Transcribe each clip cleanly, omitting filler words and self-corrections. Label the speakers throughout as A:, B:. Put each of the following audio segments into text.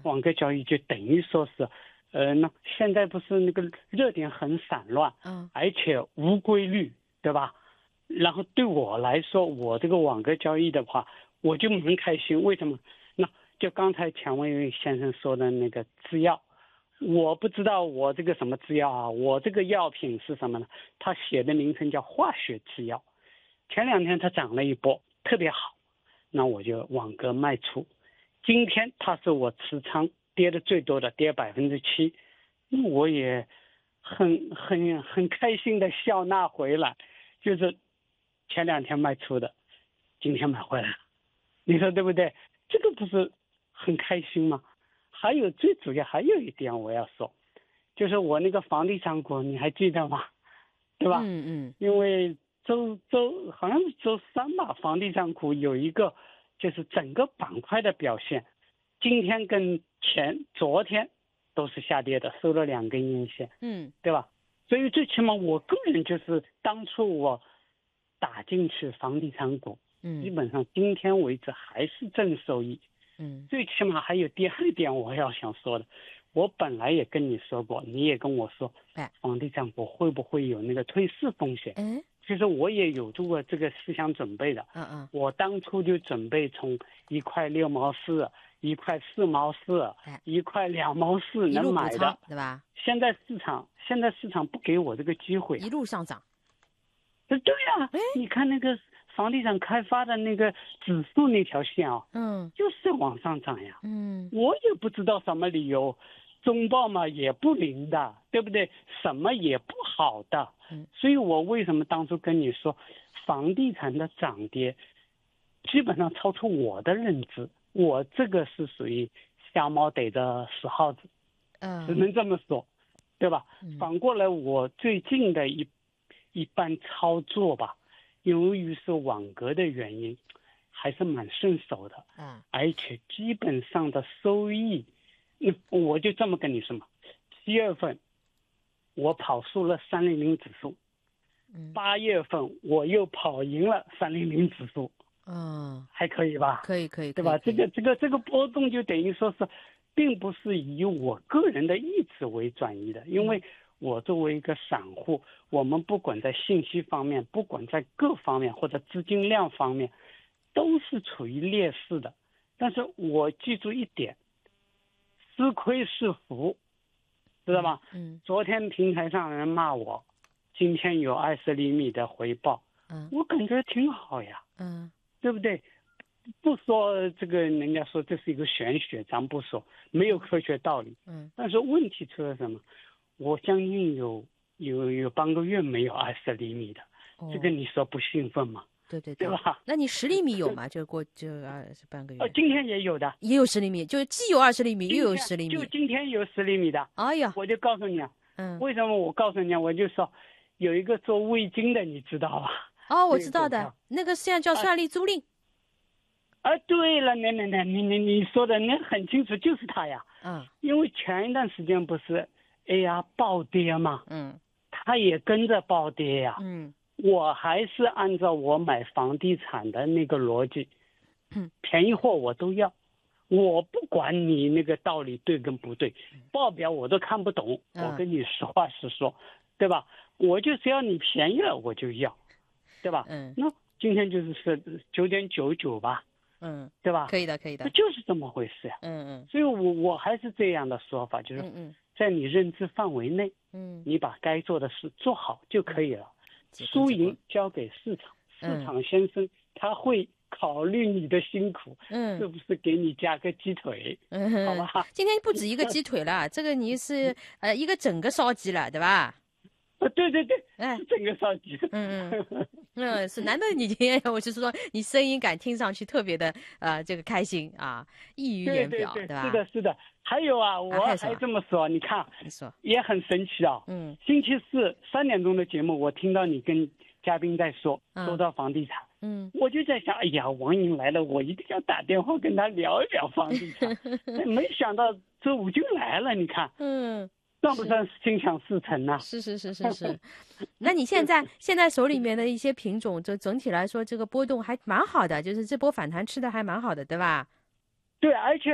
A: 网格交易就等于说是，那现在不是那个热点很散乱，而且无规律，对吧？然后对我来说，我这个网格交易的话，我就蛮开心。为什么？那就刚才钱伟先生说的那个制药，我不知道我这个什么制药啊，我这个药品是什么呢？他写的名称叫化学制药。前2天它涨了一波，特别好，那我就网格卖出。今天它是我持仓跌的最多的，跌7%，那我也很开心的笑纳回来，就是前2天卖出的，今天买回来了，你说对不对？这个不是很开心吗？还有最主要还有一点我要说，就是我那个房地产股你还记得吗？对吧？因为好像是周3吧，房地产股有一个就是整个板块的表现，今天跟昨天都是下跌的，收了2根阴线，对吧？所以最起码我个人就是当初我打进去房地产股，基本上今天为止还是正收益。最起码还有第二点我要想说的，我本来也跟你说过，你也跟我说，房地产股会不会有那个退市风险？其实我也有做过这个思想准备的。我当初就准备从1块6毛4、1块4毛4、1块2毛4能买的，
B: 对吧？
A: 现在市场不给我这个机会，
B: 一路上涨。
A: 对呀，你看那个房地产开发的那个指数那条线啊，就是往上涨呀。我也不知道什么理由，中报嘛也不灵的，对不对？什么也不好的。所以我为什么当初跟你说，房地产的涨跌基本上超出我的认知，我这个是属于瞎猫逮着死耗子，只能这么说，对吧？反过来我最近的一般操作吧，由于是网格的原因，还是蛮顺手的，而且基本上的收益，我就这么跟你说嘛，7月份我跑输了300指数，8月份我又跑赢了300指数，还可以吧？
B: 可以，
A: 对吧？这个波动就等于说是，并不是以我个人的意志为转移的，因为我作为一个散户，我们不管在信息方面，不管在各方面或者资金量方面，都是处于劣势的。但是我记住一点，吃亏是福，知道吗？昨天平台上人骂我，今天有20厘米的回报，我感觉挺好呀，对不对？不说这个，人家说这是一个玄学，咱不说，没有科学道理。但是问题出了什么？我将近有半个月没有20厘米的，这个你说不兴奋吗？对吧？
B: 那你10厘米有吗？就半个月。
A: 今天也有的，
B: 也有10厘米，就既有20厘米又有10厘米。
A: 就今天有10厘米的。
B: 哎呀，
A: 我就告诉你，为什么我告诉你，我就说有一个做味精的，你知道吧？
B: 我知道的，那个现在叫算力租赁。
A: 对了，你说的那很清楚，就是他呀。因为前一段时间不是 AR 暴跌嘛，他也跟着暴跌呀。我还是按照我买房地产的那个逻辑，便宜货我都要，我不管你那个道理对跟不对，报表我都看不懂，我跟你实话实说，对吧？我就只要你便宜了我就要，对吧？那今天就是9.99吧，对吧？
B: 可以的，
A: 这就是这么回事呀。所以我还是这样的说法，就是在你认知范围内，你把该做的事做好就可以了。输赢交给市场，市场先生他会考虑你的辛苦，是不是给你加个鸡腿，好吧？
B: 今天不止一个鸡腿了，这个你是一个整个烧鸡了，对吧？
A: 对，是整个烧鸡。
B: 是，难得你今天，我就是说你声音感听上去特别的这个开心啊，溢于言表，对吧？
A: 是的。还有啊，我还这么说，你看，也很神奇啊。星期四3点钟的节目，我听到你跟嘉宾在说到房地产，我就在想，哎呀，王莹来了，我一定要打电话跟他聊一聊房地产。没想到周五就来了，你看，算不算心想事成呢？
B: 是。那你现在手里面的一些品种，就整体来说，这个波动还蛮好的，就是这波反弹吃的还蛮好的，对吧？
A: 对，而且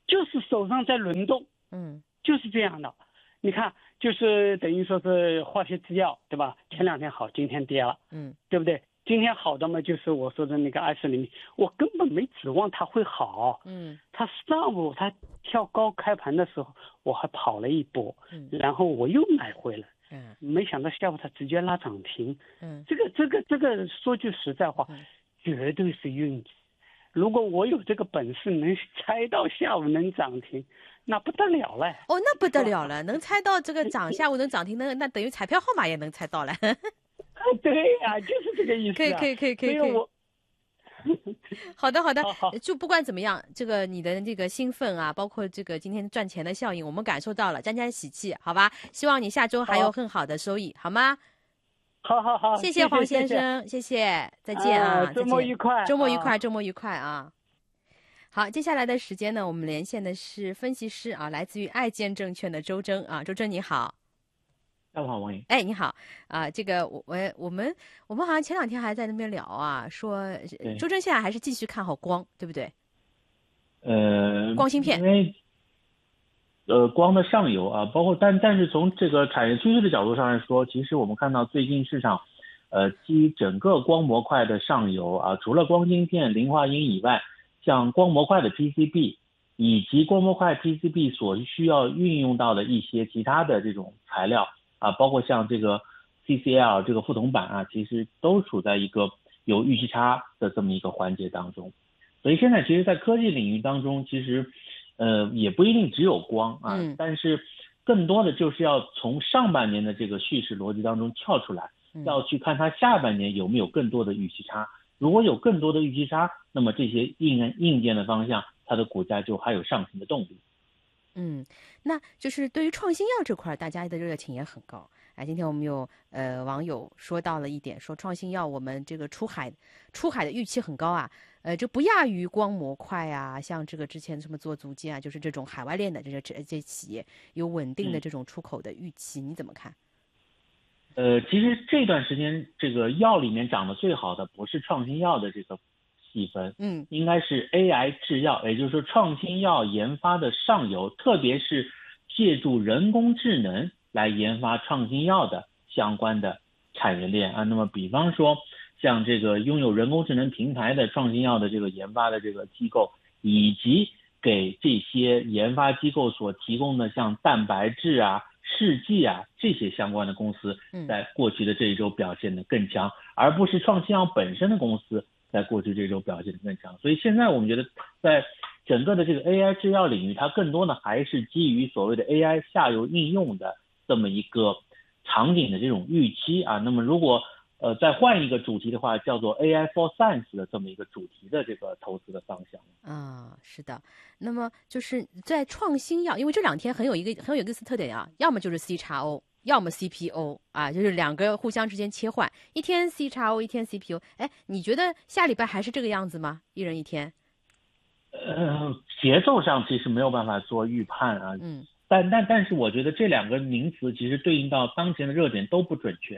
A: 就是手上在轮动，就是这样的。你看，就是等于说是化学制药，对吧？前2天好，今天跌了，对不对？今天好的嘛，就是我说的那个20，我根本没指望它会好，它上午它跳高开盘的时候，我还跑了一波，然后我又买回来，没想到下午它直接拉涨停，这个说句实在话，绝对是运气。如果我有这个本事能猜到下午能涨停，那不得了了。
B: 哦，那不得了了，能猜到这个下午能涨停，那等于彩票号码也能猜到了。
A: 对呀，就是这个意思。
B: 可以。
A: 我
B: 好的，就不管怎么样，这个你的这个兴奋啊，包括这个今天赚钱的效应，我们感受到了，沾沾喜气，好吧？希望你下周还有更好的收益，好吗？
A: 好，
B: 谢谢黄先生，谢谢，再见啊，
A: 周末愉快，
B: 周末愉快啊！好，接下来的时间呢，我们连线的是分析师啊，来自于爱建证券的周征啊，周征你好。
C: 下午好，王莹。
B: 哎，你好啊，这个我们好像前2天还在那边聊啊，说周征现在还是继续看好光，对不对？光芯片。
C: 因为光的上游啊，包括但是从这个产业趋势的角度上来说，其实我们看到最近市场基于整个光模块的上游啊，除了光芯片、磷化铟以外，像光模块的 PCB 以及光模块 PCB 所需要运用到的一些其他的这种材料啊，包括像这个 CCL 这个副铜板啊，其实都处在一个有预期差的这么一个环节当中。所以现在其实在科技领域当中，其实也不一定只有光啊，但是更多的就是要从上半年的这个叙事逻辑当中跳出来，要去看它下半年有没有更多的预期差。如果有更多的预期差，那么这些硬件的方向，它的股价就还有上行的动力。
B: 那就是对于创新药这块，大家的热情也很高。哎，今天我们有网友说到了一点，说创新药我们这个出海的预期很高啊，这不亚于光模块啊，像这个之前什么做足迹啊，就是这种海外链的这企业有稳定的这种出口的预期，你怎么看？
C: 其实这段时间这个药里面涨得最好的不是创新药的这个细分，应该是 AI 制药，也就是说创新药研发的上游，特别是借助人工智能来研发创新药的相关的产业链啊。那么比方说像这个拥有人工智能平台的创新药的这个研发的这个机构，以及给这些研发机构所提供的像蛋白质啊、试剂啊这些相关的公司，在过去的这一周表现得更强，而不是创新药本身的公司在过去这周表现得更强。所以现在我们觉得在整个的这个 AI 制药领域，它更多的还是基于所谓的 AI 下游应用的这么一个场景的这种预期啊。那么如果再换一个主题的话，叫做 AI for Science 的这么一个主题的这个投资的方向
B: 啊。是的，那么就是在创新药，因为这2天很有一个特点啊，要么就是 CXO， 要么 CPO 啊，就是两个互相之间切换，一天 CXO 一天 CPO。哎，你觉得下礼拜还是这个样子吗？一人一天？
C: 节奏上其实没有办法做预判啊，但是我觉得这2个名词其实对应到当前的热点都不准确。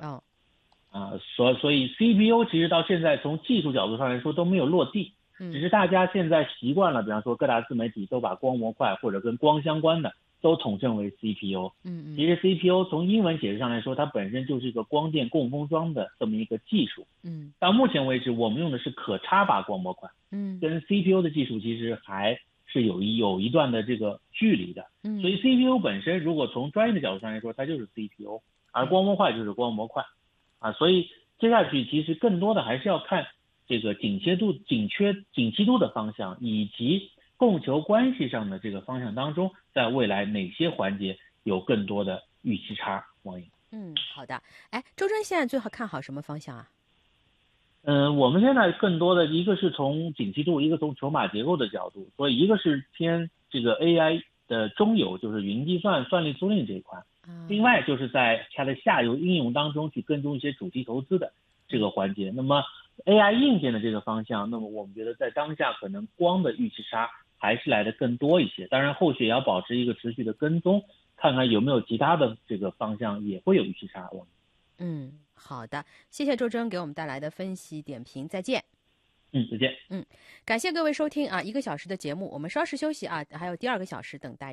C: 所以 CPU 其实到现在从技术角度上来说都没有落地，只是大家现在习惯了，比方说各大自媒体都把光模块或者跟光相关的都统称为 CPU。其实 CPU 从英文解释上来说，它本身就是一个光电共封装的这么一个技术。到目前为止我们用的是可插拔光模块，跟 CPU 的技术其实还是有一段的这个距离的。所以 CPU 本身如果从专业的角度上来说，它就是 CPU， 而光模块就是光模块啊。所以接下去其实更多的还是要看这个景气度的方向，以及供求关系上的这个方向当中，在未来哪些环节有更多的预期差。王颖。
B: 好的。哎，周征现在最好看好什么方向啊？
C: 我们现在更多的一个是从景气度，一个从筹码结构的角度，所以一个是偏这个 AI 的中游，就是云计算、算力租赁这一块，另外就是在它的下游应用当中去跟踪一些主题投资的这个环节。那么 AI 硬件的这个方向，那么我们觉得在当下可能光的预期差还是来的更多一些，当然后续也要保持一个持续的跟踪，看看有没有其他的这个方向也会有预期差。
B: 好的，谢谢周征给我们带来的分析点评，再见。
C: 再见。
B: 感谢各位收听啊，1个小时的节目，我们稍事休息啊，还有第2个小时等待。